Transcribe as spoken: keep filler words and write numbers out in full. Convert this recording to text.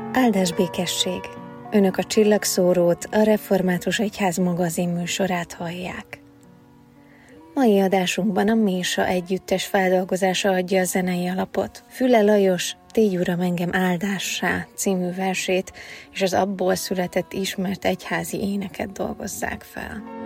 Áldás békesség! Önök a Csillagszórót, a Református Egyház magazin műsorát hallják. Mai adásunkban a Mésa együttes feldolgozása adja a zenei alapot. Füle Lajos Tégy Uram engem áldássá című versét és az abból született ismert egyházi éneket dolgozzák fel.